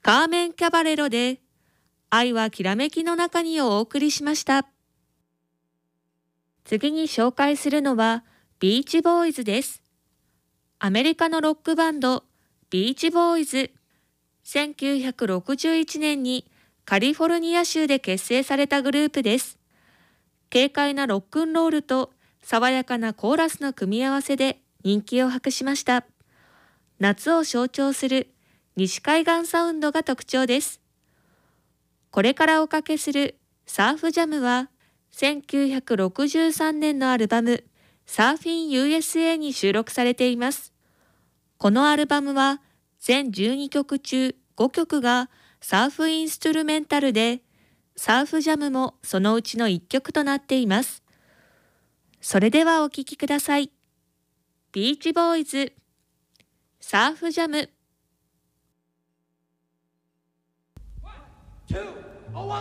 カーメン・キャバレロで愛はきらめきの中にをお送りしました。次に紹介するのはビーチボーイズです。アメリカのロックバンドビーチボーイズ。1961年にカリフォルニア州で結成されたグループです。軽快なロックンロールと爽やかなコーラスの組み合わせで人気を博しました。夏を象徴する西海岸サウンドが特徴です。これからおかけするサーフジャムは1963年のアルバムサーフィン USA に収録されています。このアルバムは全12曲中5曲がサーフインストゥルメンタルで、サーフジャムもそのうちの1曲となっています。それではお聴きください。ビーチボーイズ、サーフジャム。